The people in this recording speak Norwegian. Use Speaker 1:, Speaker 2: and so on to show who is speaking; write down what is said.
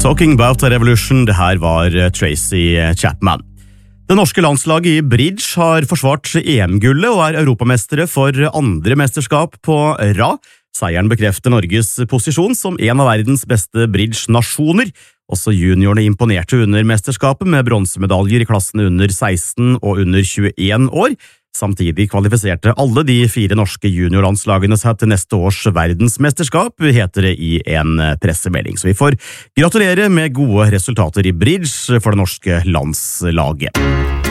Speaker 1: Talking about a revolution, det her var Tracy Chapman. Det norske landslaget i bridge har forsvart EM-gullet og europamestere for andre mesterskap på rad. Seieren bekrefter Norges posisjon som en av verdens beste bridge-nasjoner. Også juniorene imponerte under mesterskapet med bronsemedaljer i klassene under 16 og under 21 år. Samtidig kvalifiserte alle de 4 norske juniorlandslagene seg til neste års verdensmesterskap, heter det i en pressemelding. Så vi får gratulere med gode resultater i bridge for det norske landslaget.